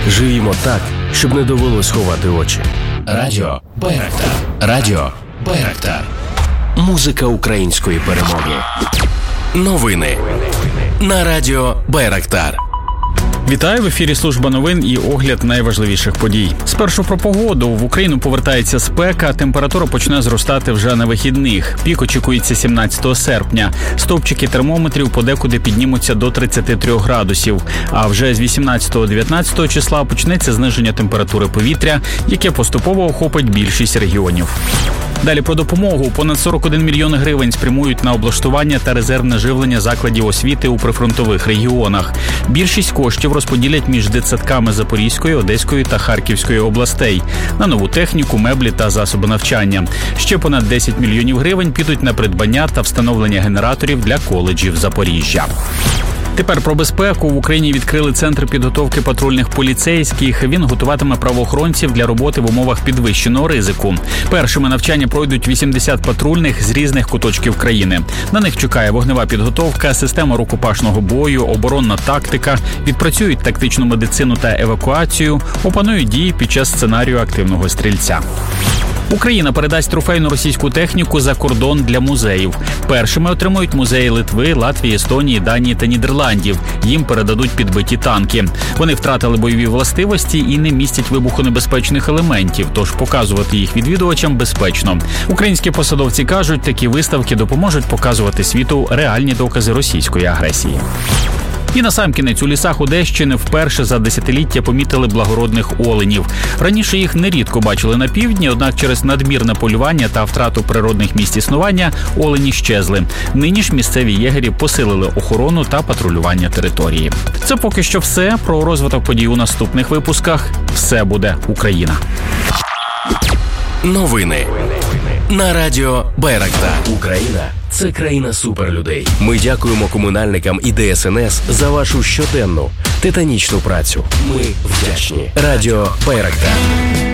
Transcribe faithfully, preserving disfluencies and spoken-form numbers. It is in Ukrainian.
Живімо так, щоб не довелось ховати очі. Радіо Байрактар. Радіо Байрактар. Музика української перемоги. Новини на Радіо Байрактар. Вітаю, в ефірі служба новин і огляд найважливіших подій. Спершу про погоду. В Україну повертається спека, температура почне зростати вже на вихідних. Пік очікується сімнадцятого серпня. Стовпчики термометрів подекуди піднімуться до тридцяти трьох градусів. А вже з вісімнадцятого-дев'ятнадцятого числа почнеться зниження температури повітря, яке поступово охопить більшість регіонів. Далі про допомогу. Понад сорок один мільйон гривень спрямують на облаштування та резервне живлення закладів освіти у прифронтових регіонах. Більшість коштів розподілять між дитсадками Запорізької, Одеської та Харківської областей на нову техніку, меблі та засоби навчання. Ще понад десять мільйонів гривень підуть на придбання та встановлення генераторів для коледжів Запоріжжя. Тепер про безпеку. В Україні відкрили центр підготовки патрульних поліцейських. Він готуватиме правоохоронців для роботи в умовах підвищеного ризику. Першими навчання пройдуть вісімдесят патрульних з різних куточків країни. На них чекає вогнева підготовка, система рукопашного бою, оборонна тактика, відпрацюють тактичну медицину та евакуацію, опанують дії під час сценарію активного стрільця. Україна передасть трофейну російську техніку за кордон для музеїв. Першими отримують музеї Литви, Латвії, Естонії, Данії та Нідерландів. Їм передадуть підбиті танки. Вони втратили бойові властивості і не містять вибухонебезпечних елементів, тож показувати їх відвідувачам безпечно. Українські посадовці кажуть, такі виставки допоможуть показувати світу реальні докази російської агресії. І насамкінець у лісах Одещини вперше за десятиліття помітили благородних оленів. Раніше їх нерідко бачили на півдні, однак через надмірне полювання та втрату природних місць існування олені щезли. Нині ж місцеві єгері посилили охорону та патрулювання території. Це поки що все. Про розвиток подій у наступних випусках. Все буде Україна. Новини на Радіо Байрактар. Україна – це країна суперлюдей. Ми дякуємо комунальникам і Де Ес Ен Ес за вашу щоденну титанічну працю. Ми вдячні. Радіо Байрактар.